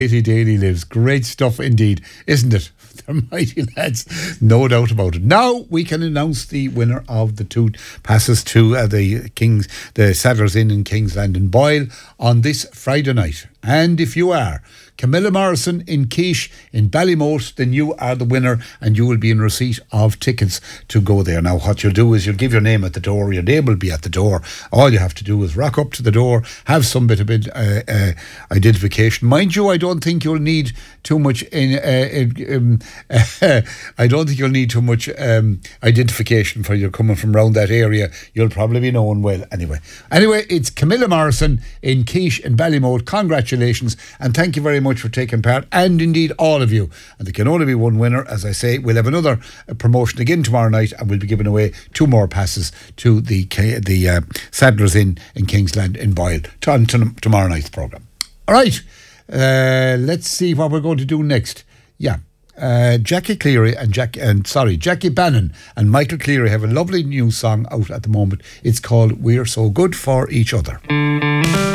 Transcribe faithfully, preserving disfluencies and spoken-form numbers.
Daily Daily Lives. Great stuff indeed, isn't it? They're mighty lads, no doubt about it. Now we can announce the winner of the two passes to uh, the Kings, the Sadler's Inn in Kingsland and Boyle on this Friday night. And if you are Camilla Morrison in Quiche in Ballymote, then you are the winner and you will be in receipt of tickets to go there. Now what you'll do is you'll give your name at the door, your name will be at the door. All you have to do is rock up to the door, have some bit of uh, uh, identification. Mind you, I don't think you'll need too much in, uh, um, uh, I don't think you'll need too much um, identification for you coming from around that area. You'll probably be known well anyway. Anyway, it's Camilla Morrison in Quiche in Ballymote. Congratulations and thank you very much for taking part, and indeed all of you. And there can only be one winner. As I say, we'll have another uh, promotion again tomorrow night, and we'll be giving away two more passes to the the uh, Sadler's Inn in Kingsland in Boyle to, to tomorrow night's programme. All right, uh, let's see what we're going to do next. Yeah. Uh, Jackie Cleary and Jack and sorry Jackie Bannon and Michael Cleary have a lovely new song out at the moment. It's called We're So Good For Each Other.